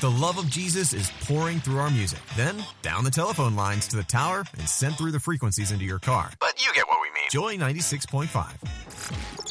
The love of Jesus is pouring through our music. Then, down the telephone lines to the tower and sent through the frequencies into your car. But you get what we mean. Joy 96.5.